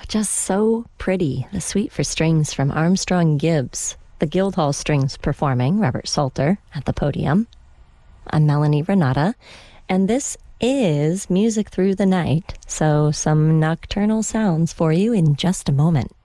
Just so pretty. The Suite for Strings from Armstrong Gibbs. The Guildhall Strings performing, Robert Salter at the podium. I'm Melanie Renata, and this is Music Through the Night, so some nocturnal sounds for you in just a moment.